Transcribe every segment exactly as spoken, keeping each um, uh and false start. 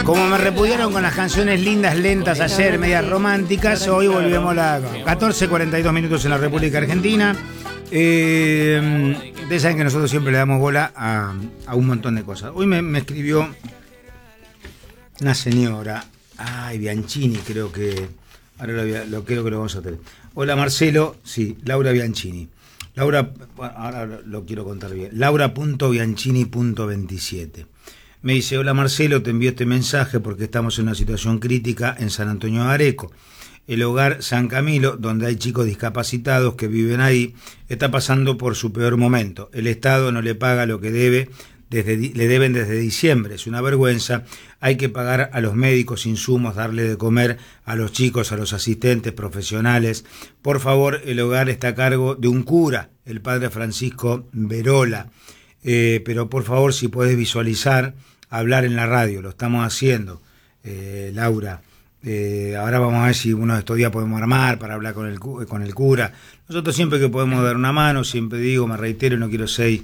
Como me repudiaron con las canciones lindas, lentas ayer, medias románticas, hoy volvemos a las catorce cuarenta y dos minutos en la República Argentina. Eh, ustedes saben que nosotros siempre le damos bola a, a un montón de cosas. Hoy me, me escribió una señora, ay, Bianchini, creo que, ahora lo, lo creo que lo vamos a tener. Hola Marcelo, sí, Laura Bianchini. Laura, ahora lo quiero contar bien. Laura punto bianchini punto veintisiete. Me dice, hola Marcelo, te envío este mensaje porque estamos en una situación crítica en San Antonio de Areco. El hogar San Camilo, donde hay chicos discapacitados que viven ahí, está pasando por su peor momento. El Estado no le paga lo que debe, desde, le deben desde diciembre. Es una vergüenza. Hay que pagar a los médicos insumos, darle de comer a los chicos, a los asistentes profesionales. Por favor, el hogar está a cargo de un cura, el padre Francisco Verola. Eh, pero por favor, si puedes visualizar, hablar en la radio, lo estamos haciendo, eh, Laura. Eh, ahora vamos a ver si uno de estos días podemos armar para hablar con el, con el cura. Nosotros siempre que podemos dar una mano, siempre digo, me reitero, no quiero ser, eh,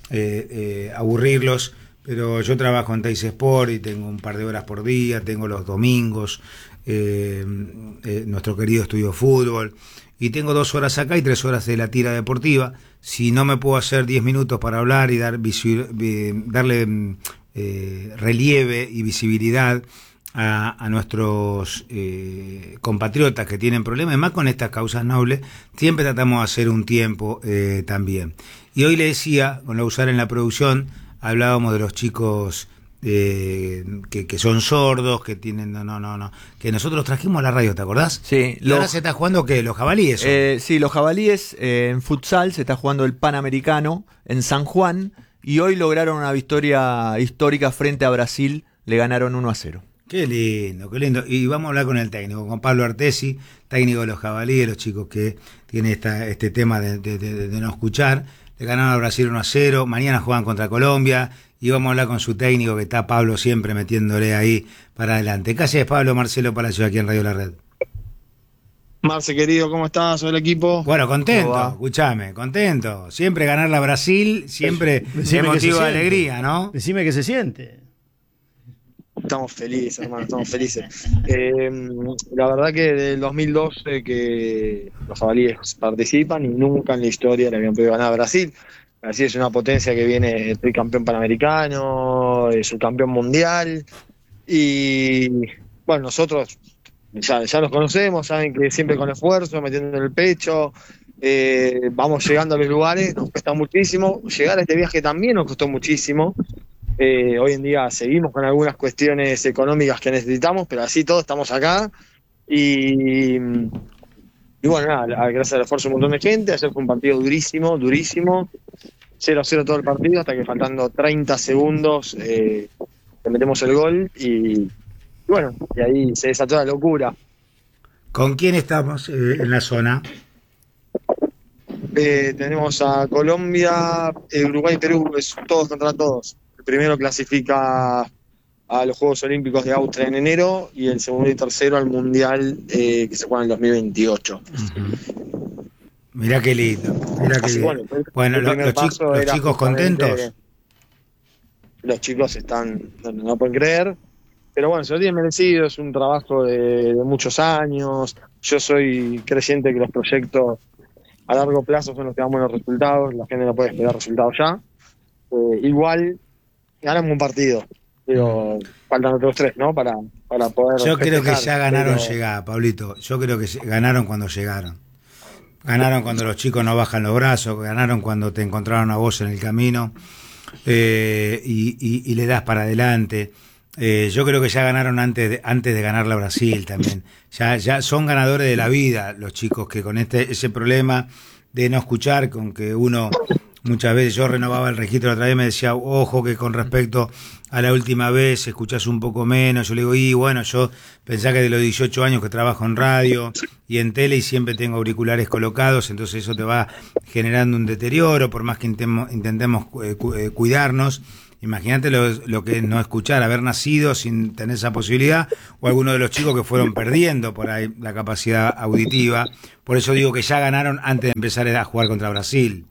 eh, aburrirlos, pero yo trabajo en Teis Sport y tengo un par de horas por día, tengo los domingos, eh, eh, nuestro querido estudio de fútbol, y tengo dos horas acá y tres horas de la tira deportiva. Si no me puedo hacer diez minutos para hablar y dar visi- darle eh, relieve y visibilidad a, a nuestros eh, compatriotas que tienen problemas, más con estas causas nobles, siempre tratamos de hacer un tiempo eh, también. Y hoy le decía, con la usar en la producción, hablábamos de los chicos eh, que, que son sordos, que tienen, no, no, no, no, que nosotros trajimos a la radio, ¿te acordás? Sí. Y los, ahora se está jugando, ¿qué? ¿Los jabalíes? Eh, sí, los jabalíes eh, en futsal se está jugando el Panamericano en San Juan y hoy lograron una victoria histórica frente a Brasil, le ganaron uno a cero. Qué lindo, qué lindo. Y vamos a hablar con el técnico, con Pablo Artesi, técnico de los jabalíes, los chicos que tienen esta, este tema de, de, de, de no escuchar. Le ganaron a Brasil uno a cero, mañana juegan contra Colombia y vamos a hablar con su técnico, que está Pablo siempre metiéndole ahí para adelante. ¿Qué haces, Pablo? Marcelo Palacio, aquí en Radio La Red. Marce, querido, ¿cómo estás? ¿Soy el equipo? Bueno, contento, escuchame, contento. Siempre ganarle a Brasil, siempre es motivo de alegría, ¿no? Decime qué se siente. Estamos felices, hermano, estamos felices. Eh, la verdad que del dos mil doce que los jabalíes participan y nunca en la historia le habían podido ganar a Brasil. Brasil es una potencia que viene tricampeón panamericano, eh, subcampeón mundial y bueno, nosotros ya, ya los conocemos, saben que siempre con esfuerzo, metiendo en el pecho, eh, vamos llegando a los lugares, nos cuesta muchísimo. Llegar a este viaje también nos costó muchísimo. Eh, hoy en día seguimos con algunas cuestiones económicas que necesitamos, pero así todos estamos acá y, y bueno, nada, gracias al esfuerzo de un montón de gente. Ayer fue un partido durísimo, durísimo, cero a cero todo el partido, hasta que faltando treinta segundos eh, le metemos el gol y, y bueno, y ahí se desató la locura. ¿Con quién estamos eh, en la zona? Eh, tenemos a Colombia, eh, Uruguay y Perú, es todos contra todos. El primero clasifica a los Juegos Olímpicos de Austria en enero y el segundo y tercero al Mundial eh, que se juega en el dos mil veintiocho. Uh-huh. Mirá qué lindo, mirá qué lindo. Bueno, el, bueno el los, chi- los chicos contentos. Los chicos están, no, no pueden creer, pero bueno, se lo tienen merecido, es un trabajo de, de muchos años. Yo soy creyente que los proyectos a largo plazo son los que dan buenos resultados, la gente no puede esperar resultados ya. Eh, igual ganamos un partido, pero faltan otros tres, ¿no? Para, para poder. Yo creo festejar, que ya ganaron pero... llegar, Pablito. Yo creo que ganaron cuando llegaron. Ganaron cuando los chicos no bajan los brazos, ganaron cuando te encontraron a vos en el camino eh, y, y, y le das para adelante. Eh, yo creo que ya ganaron antes de, antes de ganarle a Brasil también. Ya, ya son ganadores de la vida los chicos que con este ese problema de no escuchar, con que uno muchas veces, yo renovaba el registro la otra vez, me decía, ojo que con respecto a la última vez escuchás un poco menos. Yo le digo, y bueno, yo pensá que de los dieciocho años que trabajo en radio y en tele y siempre tengo auriculares colocados, entonces eso te va generando un deterioro, por más que intentemos, intentemos eh, cu- eh, cuidarnos. Imagínate lo, lo que es no escuchar, haber nacido sin tener esa posibilidad, o algunos de los chicos que fueron perdiendo por ahí la capacidad auditiva. Por eso digo que ya ganaron antes de empezar a jugar contra Brasil.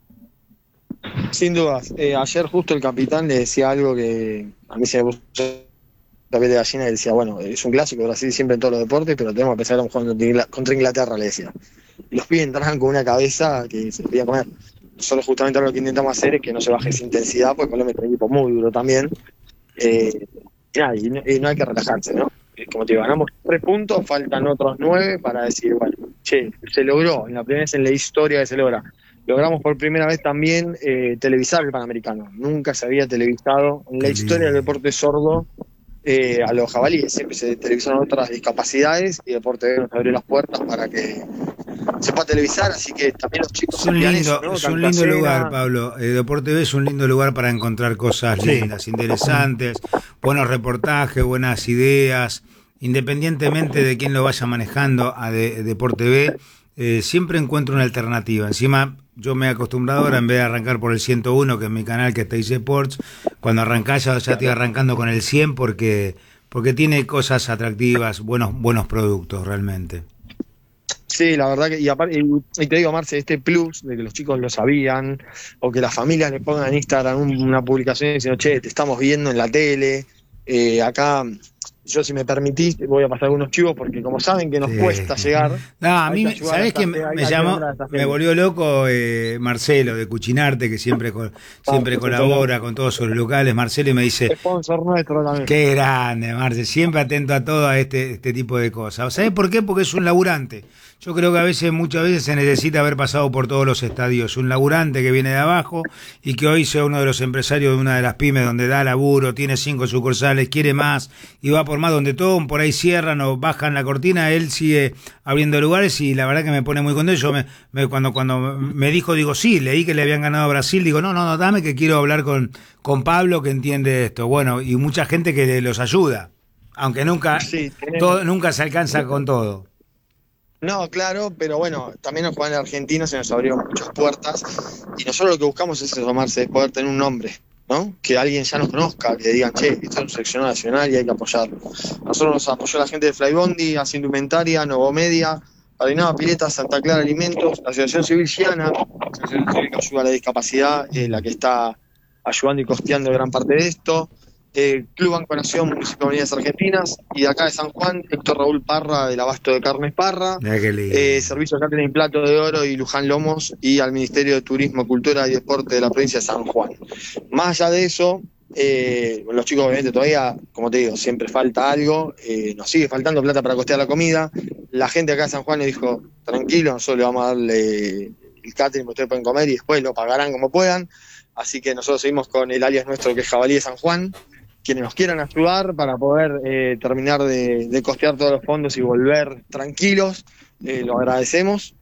Sin dudas. Eh, ayer justo el capitán le decía algo que a mí se me puso la piel de gallina y decía, bueno, es un clásico, Brasil siempre en todos los deportes, pero tenemos que pensar que estamos jugando contra Inglaterra, le decía. Y los pibes entraban con una cabeza que se podía comer. Nosotros justamente lo que intentamos hacer es que no se baje esa intensidad, porque Colombia es un equipo muy duro también. Eh, y, nada, y, no, y no hay que relajarse, ¿no? Como te digo, ganamos tres puntos, faltan otros nueve para decir, bueno, che, se logró, en la primera vez en la historia que se logra. Logramos por primera vez también eh, televisar el Panamericano. Nunca se había televisado en la Qué historia lindo. del deporte sordo eh, a los jabalíes. Siempre se televisaron otras discapacidades y Deporte B nos abrió las puertas para que se pueda televisar, así que también los chicos Es un sabían lindo, eso, ¿no? es un Tanta lindo cena. lugar, Pablo. El Deporte B es un lindo lugar para encontrar cosas Sí. lindas, interesantes, buenos reportajes, buenas ideas. Independientemente de quién lo vaya manejando a de, Deporte B, eh, siempre encuentro una alternativa. Encima, yo me he acostumbrado ahora, en vez de arrancar por el ciento uno, que es mi canal, que está Teis Sports, cuando arrancás ya, ya estoy arrancando con el cien porque, porque tiene cosas atractivas, buenos, buenos productos realmente. Sí, la verdad que, y, aparte, y, y te digo, Marce, este plus de que los chicos lo sabían, o que las familias le pongan en Instagram un- una publicación diciendo, che, te estamos viendo en la tele, eh, acá, yo si me permitís, voy a pasar algunos chivos, porque como saben que nos Sí. cuesta llegar. No, a mí, hay me- que ayudar a ¿sabés esta qué? gente, Me, hay- me hay que llamó, ayudar a esta me gente. volvió loco eh, Marcelo de Cuchinarte, que siempre, co- siempre Ah, colabora con todos sus locales. Marcelo y me dice, Sponsor nuestro también. qué grande, Marce, siempre atento a todo a este, este tipo de cosas. ¿Sabés por qué? Porque es un laburante. Yo creo que a veces, muchas veces se necesita haber pasado por todos los estadios. Un laburante que viene de abajo y que hoy sea uno de los empresarios de una de las pymes donde da laburo, tiene cinco sucursales, quiere más y va por más, donde todo por ahí cierran o bajan la cortina, él sigue abriendo lugares y la verdad que me pone muy contento. Yo me, me- cuando, cuando me dijo, digo, sí, leí que le habían ganado a Brasil, digo, no, no, no, dame que quiero hablar con, con Pablo que entiende esto. Bueno, y mucha gente que los ayuda, aunque nunca, Sí, tenemos- todo, nunca se alcanza con todo. No, claro, pero bueno, también al jugar en Argentina se nos abrieron muchas puertas y nosotros lo que buscamos es asomarse, poder tener un nombre, ¿no? Que alguien ya nos conozca, que digan, che, esto es un seleccionado nacional y hay que apoyarlo. Nosotros nos apoyó la gente de Flybondi, Hacia Indumentaria, Novomedia, Arenada Pileta, Santa Clara Alimentos, la Asociación Civil Llana, la Asociación Civil que ayuda a la discapacidad, eh, la que está ayudando y costeando gran parte de esto. Eh, Club Banco Nación, Municipio de Unidades Argentinas, y de acá de San Juan, Héctor Raúl Parra, del Abasto de Carnes Parra, Mirá qué lindo. eh, Servicio Catering Plato de Oro y Luján Lomos, y al Ministerio de Turismo, Cultura y Deporte de la provincia de San Juan. Más allá de eso, eh, los chicos obviamente todavía, como te digo, siempre falta algo, eh, nos sigue faltando plata para costear la comida. La gente acá de San Juan le dijo, tranquilo, nosotros le vamos a darle el catering que ustedes pueden comer y después lo pagarán como puedan. Así que nosotros seguimos con el alias nuestro que es Jabalí de San Juan. Quienes nos quieran ayudar para poder eh, terminar de, de costear todos los fondos y volver tranquilos, eh, lo agradecemos.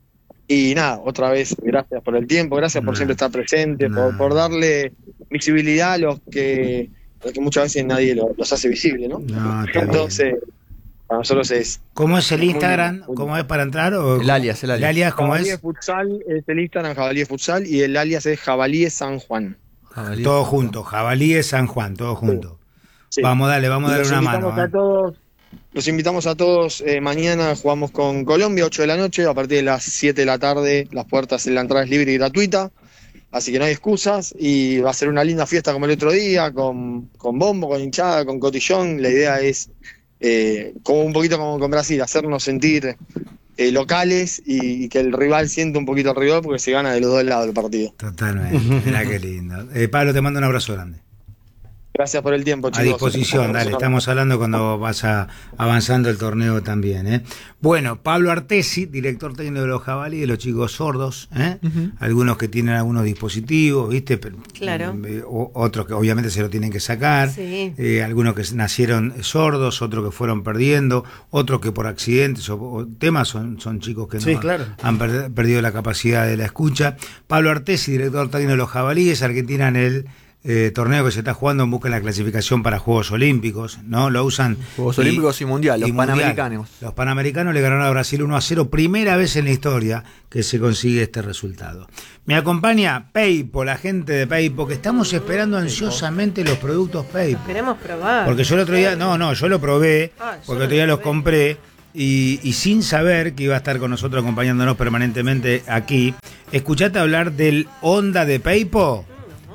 Y nada, otra vez, gracias por el tiempo, gracias por Nah. siempre estar presente, Nah. por, por darle visibilidad a los que, a los que muchas veces nadie lo- los hace visible, ¿no? No, está bien. Entonces, para nosotros es... ¿Cómo es el muy Instagram? bien, muy ¿Cómo bien. es para entrar? O, El alias, el alias. ¿El alias cómo Jabalí de es? Futsal es el Instagram, Jabalí de Futsal, y el alias es Jabalí de San Juan. Jabalí. Todo junto, Jabalíes San Juan, todo junto. Sí. Vamos, dale, vamos a Y darle los una invitamos mano. a ¿eh? todos, los invitamos a todos, eh, mañana jugamos con Colombia, ocho de la noche, a partir de las siete de la tarde, las puertas en la entrada es libre y gratuita, así que no hay excusas, y va a ser una linda fiesta como el otro día, con, con bombo, con hinchada, con cotillón. La idea es, eh, como un poquito como con Brasil, hacernos sentir eh, locales y, y que el rival sienta un poquito el rival, porque se gana de los dos lados del partido. Totalmente, mirá qué lindo. Eh, Pablo, te mando un abrazo grande. Gracias por el tiempo, A chicos. disposición, dale, estamos hablando cuando vas a, avanzando el torneo también. ¿eh? Bueno, Pablo Artesi, director técnico de los Jabalíes, de los chicos sordos, ¿eh? Ujú. Algunos que tienen algunos dispositivos, ¿viste? Pero, Claro. eh, o- otros que obviamente se lo tienen que sacar, Sí. eh, algunos que nacieron sordos, otros que fueron perdiendo, otros que por accidentes o, o temas son, son chicos que no Sí, claro. han per- perdido la capacidad de la escucha. Pablo Artesi, director técnico de los Jabalíes, Argentina en el eh, torneo que se está jugando en busca de la clasificación para Juegos Olímpicos, ¿no? Lo usan. Juegos Olímpicos y Mundial, los Mundial. Panamericanos. Los Panamericanos le ganaron a Brasil uno a cero, primera vez en la historia que se consigue este resultado. Me acompaña Peipo, la gente de Peipo, que estamos esperando ansiosamente los productos Peipo. Queremos probar. Porque yo el otro día, no, no, yo lo probé, Ah, yo porque el no otro día lo los probé. compré y, y sin saber que iba a estar con nosotros acompañándonos permanentemente aquí, ¿escuchaste hablar del Honda de Peipo?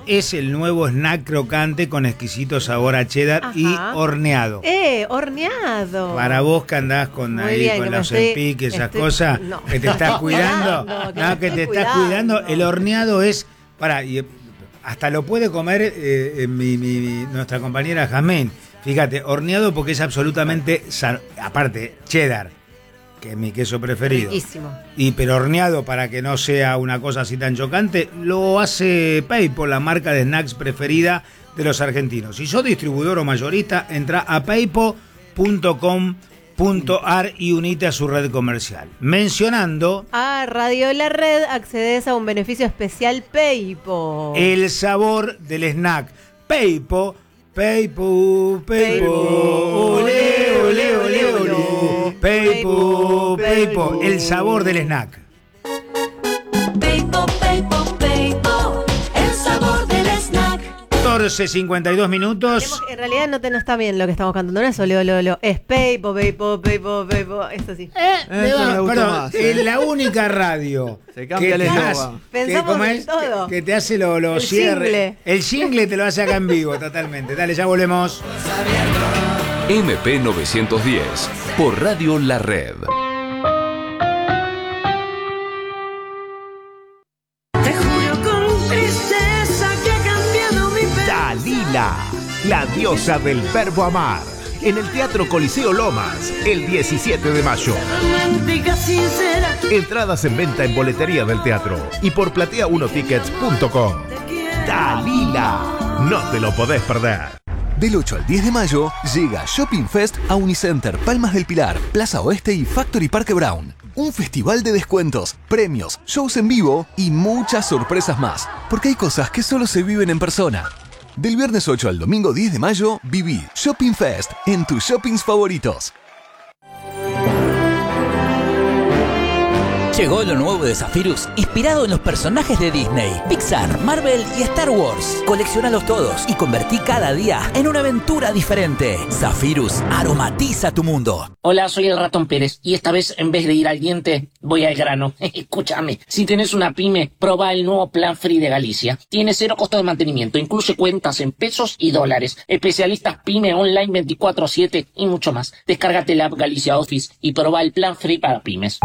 es el nuevo snack crocante con exquisito sabor a cheddar. Ajá. Y horneado. Eh, horneado. Para vos que andás con, ahí, bien, con los empiques, esas estoy, cosas, no. que te estás cuidando, no, que, no, que te estás cuidando, el horneado es, para, y hasta lo puede comer eh, mi, mi, mi, nuestra compañera Jamén. Fíjate, horneado porque es absolutamente, aparte, cheddar, que es mi queso preferido. Riquísimo. Y pero horneado para que no sea una cosa así tan chocante, lo hace PayPal, la marca de snacks preferida de los argentinos. Si sos distribuidor o mayorista, entra a paypal punto com punto ar y unite a su red comercial. Mencionando a Radio La Red, accedes a un beneficio especial PayPal. El sabor del snack. PayPal, PayPal, PayPal, ole, ole, ole, ole. PayPal, PayPal, el sabor del snack. PayPal, PayPal, PayPal, el sabor del snack. catorce cincuenta y dos minutos. En realidad no, te, no está bien lo que estamos cantando, no es ole, ole, ole, es PayPal, PayPal, PayPal, PayPal, esto sí. Eh, eh, va, perdón, es la única radio se cambia el eslogan. Pensamos en todo. Que, que te hace los lo cierres. El jingle te lo hace acá en vivo, totalmente. Dale, ya volvemos. M P novecientos diez, por Radio La Red. Dalila, la diosa del verbo amar, en el Teatro Coliseo Lomas, el diecisiete de mayo. Entradas en venta en boletería del teatro y por platea uno tickets punto com. Dalila, no te lo podés perder. Del ocho al diez de mayo llega Shopping Fest a Unicenter, Palmas del Pilar, Plaza Oeste y Factory Parque Brown. Un festival de descuentos, premios, shows en vivo y muchas sorpresas más. Porque hay cosas que solo se viven en persona. Del viernes ocho al domingo diez de mayo, viví Shopping Fest en tus shoppings favoritos. Llegó lo nuevo de Zephyrus, inspirado en los personajes de Disney, Pixar, Marvel y Star Wars. Coleccionalos todos y convertí cada día en una aventura diferente. Zephyrus aromatiza tu mundo. Hola, soy el Ratón Pérez y esta vez en vez de ir al diente, voy al grano. Escúchame, si tenés una pyme, probá el nuevo Plan Free de Galicia. Tiene cero costo de mantenimiento, incluye cuentas en pesos y dólares, especialistas pyme online veinticuatro siete y mucho más. Descárgate la app Galicia Office y probá el Plan Free para pymes.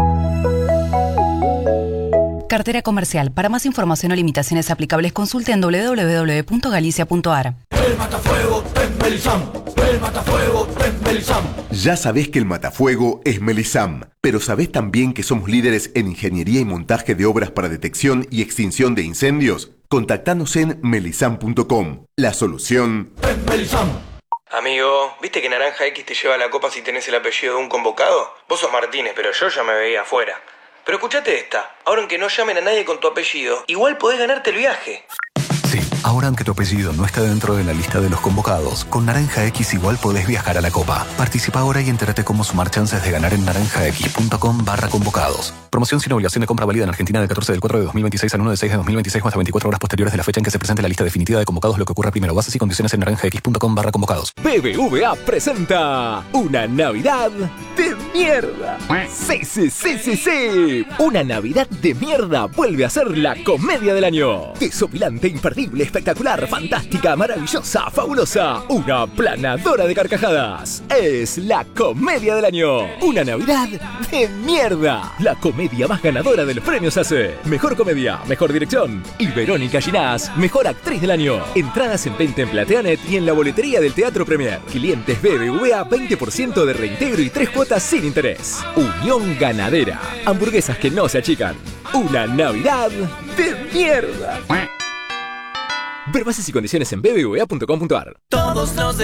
Cartera comercial. Para más información o limitaciones aplicables, consulte en doble u doble u doble u punto galicia punto ar. El matafuego es Melisam. El matafuego es Melisam. Ya sabés que el matafuego es Melisam, pero ¿sabés también que somos líderes en ingeniería y montaje de obras para detección y extinción de incendios? Contactanos en melisam punto com. La solución es Melisam. Amigo, ¿viste que Naranja X te lleva la copa si tenés el apellido de un convocado? Vos sos Martínez, pero yo ya me veía afuera. Pero escuchate esta, ahora aunque no llamen a nadie con tu apellido, igual podés ganarte el viaje. Sí, ahora aunque tu apellido no está dentro de la lista de los convocados, con Naranja X igual podés viajar a la Copa. Participa ahora y entérate cómo sumar chances de ganar en naranjax punto com barra convocados. Promoción sin obligación de compra válida en Argentina del catorce del cuatro de dos mil veintiséis al uno del seis de dos mil veintiséis o hasta veinticuatro horas posteriores de la fecha en que se presente la lista definitiva de convocados, lo que ocurra primero. Bases y condiciones en naranjax punto com barra convocados. B B V A presenta una Navidad de mierda. Sí, sí, sí, sí, sí. Una Navidad de mierda vuelve a ser la comedia del año. Desopilante, imperdible, espectacular, fantástica, maravillosa, fabulosa. Una planadora de carcajadas. Es la comedia del año. Una Navidad de mierda. La comedia más ganadora de los premios A C E. Mejor comedia, mejor dirección. Y Verónica Ginás, mejor actriz del año. Entradas en venta en Plateanet y en la boletería del Teatro Premier. Clientes B B V A, veinte por ciento de reintegro y tres cuotas sin interés. Unión Ganadera. Hamburguesas que no se achican. Una Navidad de mierda. Ver bases y condiciones en b b v a punto com punto ar. Todos los